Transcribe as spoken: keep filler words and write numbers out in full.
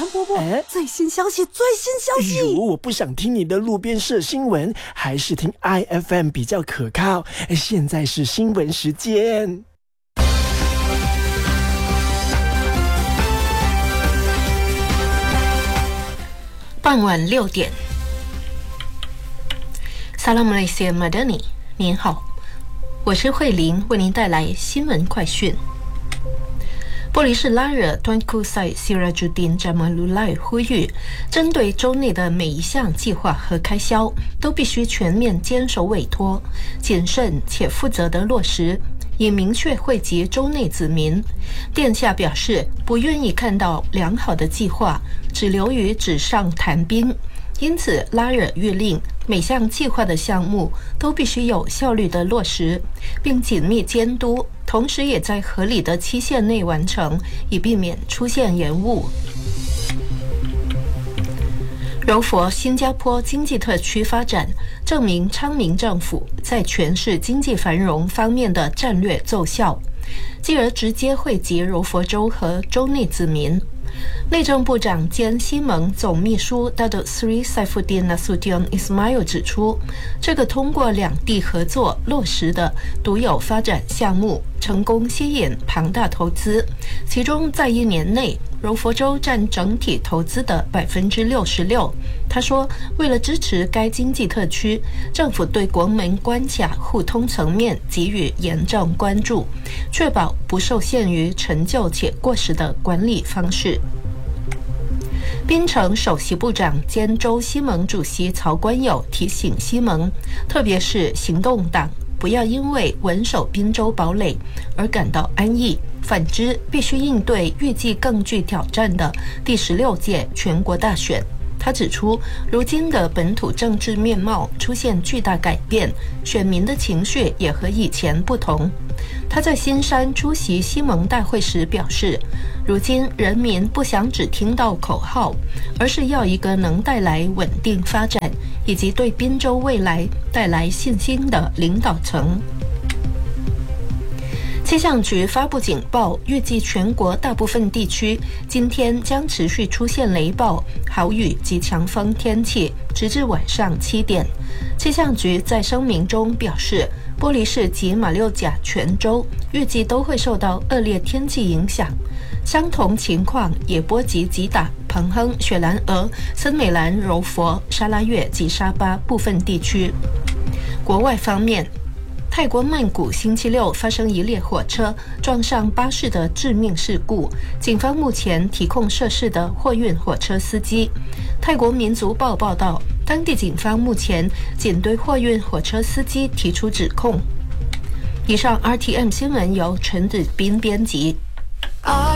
陈伯伯，哎，最新消息，最新消息！ 如果我不想听你的路边社新闻，还是听 I F M 比较可靠。现在是新闻时间。 傍晚六点，萨拉姆雷西马德尼，您好，我是慧玲，为您带来新闻快讯。波利士拉热端库塞西拉朱丁扎马鲁拉呼吁，针对州内的每一项计划和开销，都必须全面坚守委托，谨慎且负责地落实，以明确惠及州内子民。殿下表示，不愿意看到良好的计划只流于纸上谈兵，因此拉惹谕令每项计划的项目都必须有效率的落实，并紧密监督，同时也在合理的期限内完成，以避免出现延误。柔佛新加坡经济特区发展证明昌明政府在全市经济繁荣方面的战略奏效，继而直接惠及柔佛州和州内子民。内政部长兼西盟总秘书 Datuk Seri Saifuddin Nasution Ismail 指出，这个通过两地合作落实的独有发展项目成功吸引庞大投资，其中在一年内柔佛州占整体投资的 百分之六十六。 他说，为了支持该经济特区，政府对国门关卡互通层面给予严正关注，确保不受限于陈旧且过时的管理方式。槟城首席部长兼州西盟主席曹观友提醒西盟，特别是行动党，不要因为稳守滨州堡垒而感到安逸，反之，必须应对预计更具挑战的第十六届全国大选。他指出，如今的本土政治面貌出现巨大改变，选民的情绪也和以前不同。他在新山出席西盟大会时表示，如今人民不想只听到口号，而是要一个能带来稳定发展以及对滨州未来带来信心的领导层。气象局发布警报，预计全国大部分地区今天将持续出现雷暴、豪雨及强风天气，直至晚上七点。气象局在声明中表示，波利士及马六甲全州预计都会受到恶劣天气影响，相同情况也波及吉打、彭亨、雪兰莪、森美兰、柔佛、沙拉越及沙巴部分地区。国外方面，泰国曼谷星期六发生一列火车撞上巴士的致命事故，警方目前提控涉事的货运火车司机。泰国民族报报道，当地警方目前仅对货运火车司机提出指控。以上 R T M 新闻由陈子斌编辑。